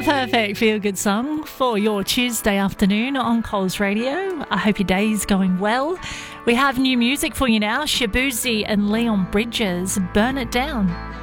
The perfect feel-good song for your Tuesday afternoon on Coles Radio. I hope your day's going well. We have new music for you now. Shabuzi and Leon Bridges, Burn It Down.